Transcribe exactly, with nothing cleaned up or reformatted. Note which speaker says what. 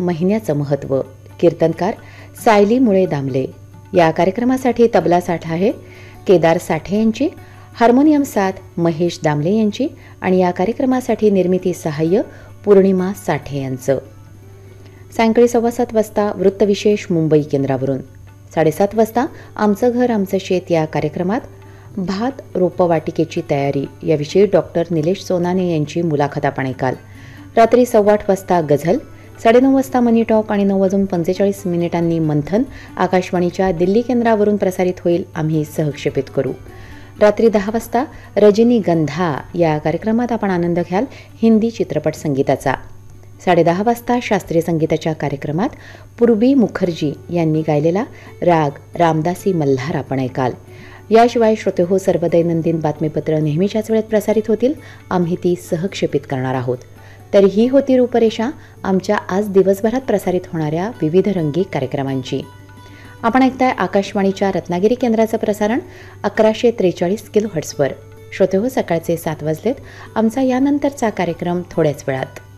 Speaker 1: महिन्याचं महत्त्व, कीर्तनकार सायली मुळे दामले. या कार्यक्रमासाठी तबला साठ आहे केदार साठे यांची, हार्मोनियम साथ महेश दामले यांची आणि या कार्यक्रमासाठी निर्मिती सहाय्य पूर्णिमा साठे यांचं. सायंकाळी सव्वा सात वाजता वृत्तविशेष मुंबई केंद्रावरून. साडेसात वाजता आमचं घर आमचं शेत या कार्यक्रमात भात रोपवाटिकेची तयारी याविषयी डॉक्टर निलेश सोनाने यांची मुलाखत आपण ऐकाल. रात्री सव्वा आठ वाजता गझल, साडेनऊ वाजता मनी टॉक आणि नऊ वाजून पंचेचाळीस मिनिटांनी मंथन आकाशवाणीच्या दिल्ली केंद्रावरून प्रसारित होईल. आम्ही सहक्षेपित करू. रात्री दहा वाजता रजनीगंधा या कार्यक्रमात आपण आनंद घ्याल हिंदी चित्रपट संगीताचा. साडेदहा वाजता शास्त्रीय संगीताच्या कार्यक्रमात पूर्वी मुखर्जी यांनी गायलेला राग रामदासी मल्हार आपण ऐकाल. याशिवाय श्रोते हो सर्व दैनंदिन बातमीपत्र नेहमीच्याच वेळेत प्रसारित होतील. आम्ही ती सहक्षेपित करणार आहोत. तर ही होती रूपरेषा आमच्या आज दिवसभरात प्रसारित होणाऱ्या विविध रंगी कार्यक्रमांची. आपण ऐकताय आकाशवाणीच्या रत्नागिरी केंद्राचं प्रसारण अकराशे त्रेचाळीस किलो हर्ट्सवर. श्रोते हो सकाळचे सात वाजलेत. आमचा यानंतरचा कार्यक्रम थोड्याच वेळात.